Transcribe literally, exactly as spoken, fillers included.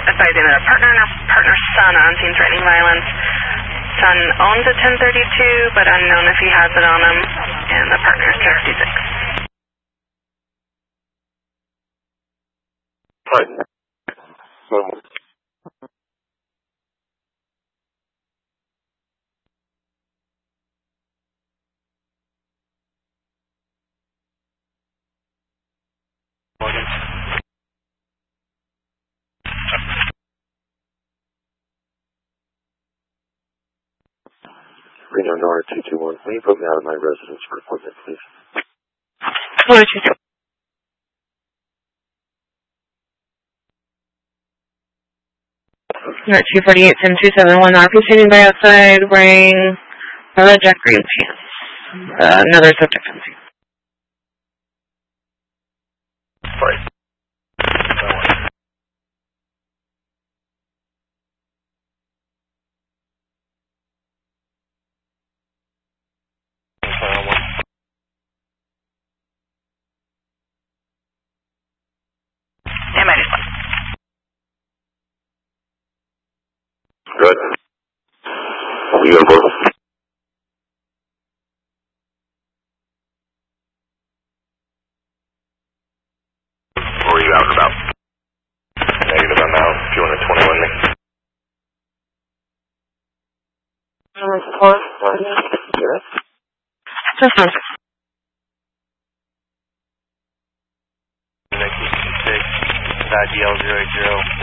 advising that a partner and a partner's son on scene threatening violence. Son owns a ten thirty-two, but unknown if he has it on him, and the partner is sixty-six. Right. So, Reno Nora two two one, will you put me out of my residence for appointment, please? Nora two two one. You're at two forty-eight, ten two seven one, are proceeding by outside, wearing a Jack Green pants. Uh, another subject on scene. Right. Good. We got both. Where are you out and about? Negative, I'm out. If you want to twenty-one me. Yes. Just one. Six, I D L zero eight zero.